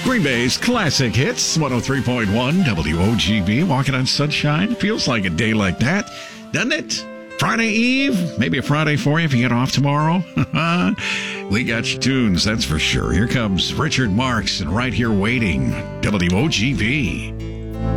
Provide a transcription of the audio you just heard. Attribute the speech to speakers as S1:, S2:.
S1: Green Bay's classic hits, 103.1 WOGB. Walking on sunshine. Feels like a day like that, doesn't it? Friday Eve, maybe a Friday for you if you get off tomorrow. We got your tunes, that's for sure. Here comes Richard Marx and Right Here Waiting, WOGB.